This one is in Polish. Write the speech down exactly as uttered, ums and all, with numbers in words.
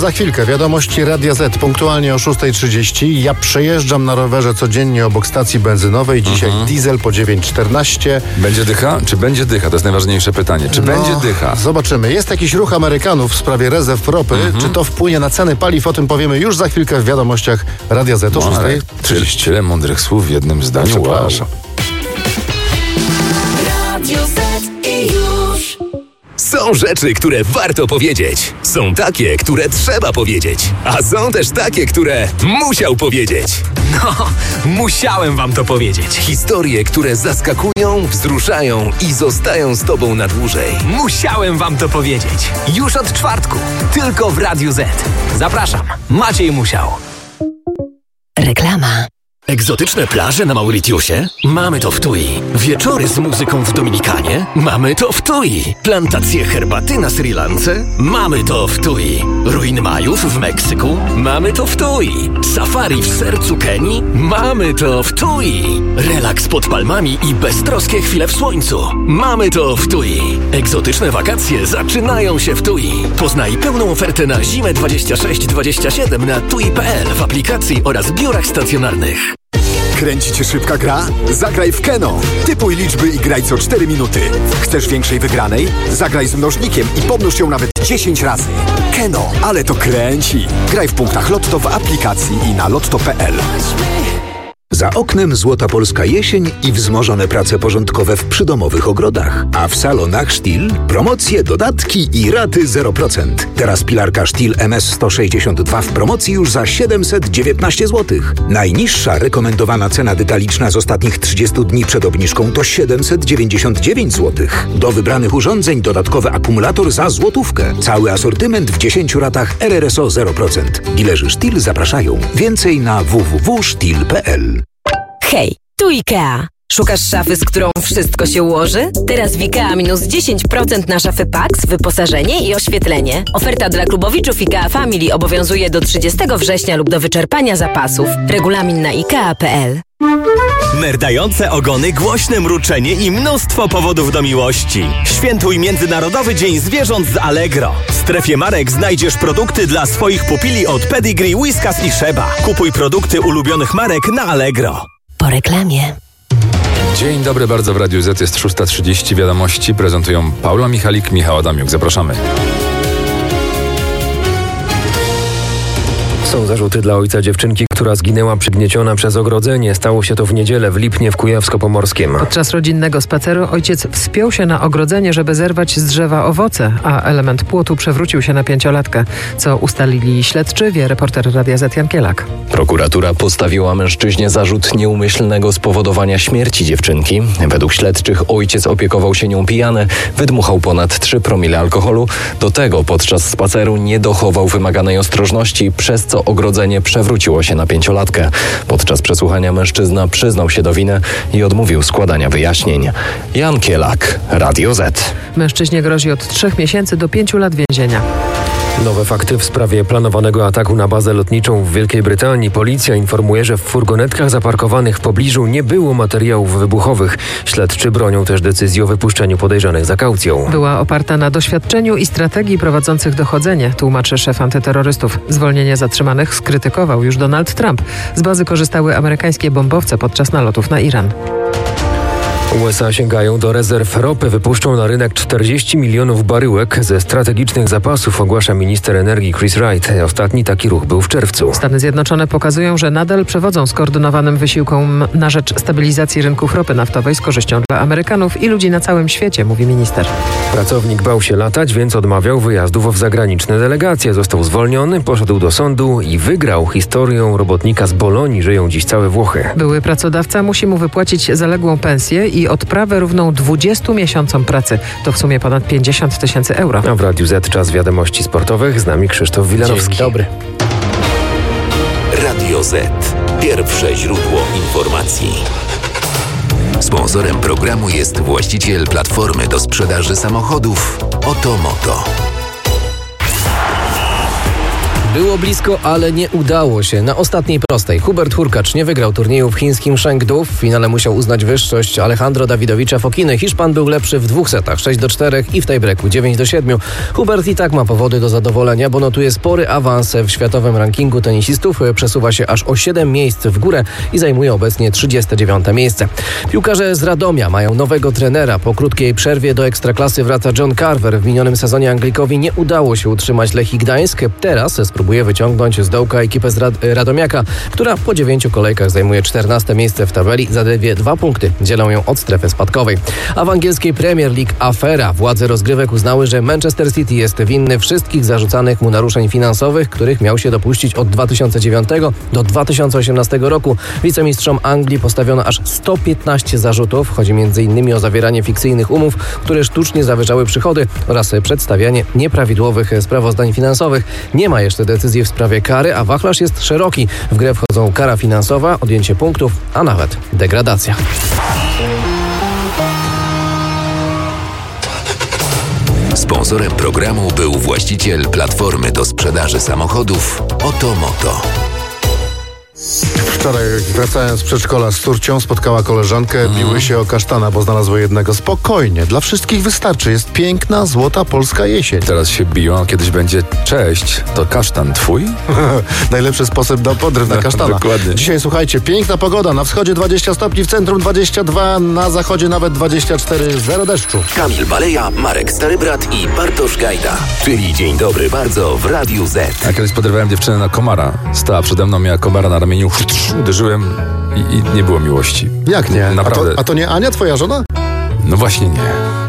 za chwilkę wiadomości Radia Z, punktualnie o szósta trzydzieści. Ja przejeżdżam na rowerze codziennie obok stacji benzynowej. Dzisiaj mhm. diesel po dziewięć czternaście. Będzie dycha? Czy będzie dycha? To jest najważniejsze pytanie. Czy no, będzie dycha? Zobaczymy. Jest jakiś ruch Amerykanów w sprawie rezerw ropy. Mhm. Czy to wpłynie na ceny paliw? O tym powiemy już za chwilkę w wiadomościach Radia Z o szósta trzydzieści. Tyle mądrych słów w jednym zdaniu. Wow. Są rzeczy, które warto powiedzieć. Są takie, które trzeba powiedzieć. A są też takie, które musiał powiedzieć. No, musiałem wam to powiedzieć. Historie, które zaskakują, wzruszają i zostają z tobą na dłużej. Musiałem wam to powiedzieć. Już od czwartku. Tylko w Radiu Z. Zapraszam. Maciej Musiał. Reklama. Egzotyczne plaże na Mauritiusie? Mamy to w Tui. Wieczory z muzyką w Dominikanie? Mamy to w Tui. Plantacje herbaty na Sri Lance? Mamy to w Tui. Ruiny Majów w Meksyku? Mamy to w Tui. Safari w sercu Kenii? Mamy to w Tui. Relaks pod palmami i beztroskie chwile w słońcu? Mamy to w Tui. Egzotyczne wakacje zaczynają się w Tui. Poznaj pełną ofertę na zimę dwadzieścia sześć dwadzieścia siedem na tui kropka pe el w aplikacji oraz biurach stacjonarnych. Kręci cię szybka gra? Zagraj w Keno. Typuj liczby i graj co cztery minuty. Chcesz większej wygranej? Zagraj z mnożnikiem i pomnóż ją nawet dziesięć razy. Keno, ale to kręci. Graj w punktach Lotto w aplikacji i na lotto kropka pe el. Za oknem złota polska jesień i wzmożone prace porządkowe w przydomowych ogrodach. A w salonach Stihl promocje, dodatki i raty zero procent. Teraz pilarka Stihl em es sto sześćdziesiąt dwa w promocji już za siedemset dziewiętnaście złotych. Najniższa rekomendowana cena detaliczna z ostatnich trzydziestu dni przed obniżką to siedemset dziewięćdziesiąt dziewięć złotych. Do wybranych urządzeń dodatkowy akumulator za złotówkę. Cały asortyment w dziesięciu ratach er er es o zero procent. Dilerzy Stihl zapraszają. Więcej na w w w kropka stihl kropka pe el. Hej, tu IKEA. Szukasz szafy, z którą wszystko się ułoży? Teraz w IKEA minus dziesięć procent na szafy Pax, wyposażenie i oświetlenie. Oferta dla klubowiczów IKEA Family obowiązuje do trzydziestego września lub do wyczerpania zapasów. Regulamin na ikea kropka pe el. Merdające ogony, głośne mruczenie i mnóstwo powodów do miłości. Świętuj Międzynarodowy Dzień Zwierząt z Allegro. W strefie marek znajdziesz produkty dla swoich pupili od Pedigree, Whiskas i Sheba. Kupuj produkty ulubionych marek na Allegro. Po reklamie. Dzień dobry, bardzo w Radiu Z jest szósta trzydzieści. Wiadomości prezentują Paula Michalik, Michał Adamiuk. Zapraszamy. Są zarzuty dla ojca dziewczynki, która zginęła przygnieciona przez ogrodzenie. Stało się to w niedzielę w Lipnie w Kujawsko-Pomorskiem. Podczas rodzinnego spaceru ojciec wspiął się na ogrodzenie, żeby zerwać z drzewa owoce, a element płotu przewrócił się na pięciolatkę. Co ustalili śledczy, wie reporter Radia Z Jan Kielak. Prokuratura postawiła mężczyźnie zarzut nieumyślnego spowodowania śmierci dziewczynki. Według śledczych ojciec opiekował się nią pijany, wydmuchał ponad trzy promile alkoholu. Do tego podczas spaceru nie dochował wymaganej ostrożności, przez co ogrodzenie przewróciło się na pięciolatkę. Podczas przesłuchania mężczyzna przyznał się do winy i odmówił składania wyjaśnień. Jan Kielak, Radio Z. Mężczyźnie grozi od trzech miesięcy do pięciu lat więzienia. Nowe fakty w sprawie planowanego ataku na bazę lotniczą w Wielkiej Brytanii. Policja informuje, że w furgonetkach zaparkowanych w pobliżu nie było materiałów wybuchowych. Śledczy bronią też decyzji o wypuszczeniu podejrzanych za kaucją. Była oparta na doświadczeniu i strategii prowadzących dochodzenie, tłumaczy szef antyterrorystów. Zwolnienie zatrzymanych skrytykował już Donald Trump. Z bazy korzystały amerykańskie bombowce podczas nalotów na Iran. U S A sięgają do rezerw ropy, wypuszczą na rynek czterdzieści milionów baryłek ze strategicznych zapasów, ogłasza minister energii Chris Wright. Ostatni taki ruch był w czerwcu. Stany Zjednoczone pokazują, że nadal przewodzą skoordynowanym wysiłkom na rzecz stabilizacji rynków ropy naftowej z korzyścią dla Amerykanów i ludzi na całym świecie, mówi minister. Pracownik bał się latać, więc odmawiał wyjazdów w zagraniczne delegacje. Został zwolniony, poszedł do sądu i wygrał. Historią robotnika z Bolonii żyją dziś całe Włochy. Były pracodawca musi mu wypłacić zaległą pensję i odprawę równą dwudziestu miesiącom pracy. To w sumie ponad pięćdziesiąt tysięcy euro. A w Radiu Z czas wiadomości sportowych. Z nami Krzysztof Wilanowski. Dzień dobry. Radio Z. Pierwsze źródło informacji. Sponsorem programu jest właściciel platformy do sprzedaży samochodów Otomoto. Było blisko, ale nie udało się. Na ostatniej prostej Hubert Hurkacz nie wygrał turnieju w chińskim Chengdu. W finale musiał uznać wyższość Alejandro Dawidowicza Fokiny. Hiszpan był lepszy w dwóch setach, sześć do czterech i w tiebreaku dziewięć do siedmiu. Hubert i tak ma powody do zadowolenia, bo notuje spory awans w światowym rankingu tenisistów. Przesuwa się aż o siedem miejsc w górę i zajmuje obecnie trzydzieste dziewiąte miejsce. Piłkarze z Radomia mają nowego trenera. Po krótkiej przerwie do Ekstraklasy wraca John Carver. W minionym sezonie Anglikowi nie udało się utrzymać Lechii Gdańsk. Teraz spróbuje wyciągnąć z dołka ekipę z Rad- Radomiaka, która po dziewięciu kolejkach zajmuje czternaste miejsce w tabeli. Zaledwie dwa punkty dzielą ją od strefy spadkowej. A w angielskiej Premier League afera. Władze rozgrywek uznały, że Manchester City jest winny wszystkich zarzucanych mu naruszeń finansowych, których miał się dopuścić od dwa tysiące dziewiątego do dwa tysiące osiemnastego roku. Wicemistrzom Anglii postawiono aż sto piętnaście zarzutów. Chodzi m.in. o zawieranie fikcyjnych umów, które sztucznie zawyżały przychody oraz przedstawianie nieprawidłowych sprawozdań finansowych. Nie ma jeszcze decyzji w sprawie kary, a wachlarz jest szeroki. W grę wchodzą kara finansowa, odjęcie punktów, a nawet degradacja. Sponsorem programu był właściciel platformy do sprzedaży samochodów Otomoto. Wczoraj wracając z przedszkola z córcią spotkała koleżankę, mm. biły się o kasztana, bo znalazły jednego. Spokojnie, dla wszystkich wystarczy. Jest piękna, złota polska jesień. Teraz się biją, a kiedyś będzie cześć, to kasztan twój? Najlepszy sposób na podryw na kasztana. Dokładnie. Dzisiaj słuchajcie, piękna pogoda. Na wschodzie dwadzieścia stopni, w centrum dwadzieścia dwa, na zachodzie nawet dwadzieścia cztery, zero deszczu. Kamil Baleja, Marek Starybrat i Bartosz Gajda. Czyli dzień dobry bardzo w Radiu Z. Ja kiedyś podrywałem dziewczynę na komara. Stała przede mną, miała komara na ramieniu. Uderzyłem i, i nie było miłości. Jak nie? Naprawdę. A to, a to nie Ania, twoja żona? No właśnie nie.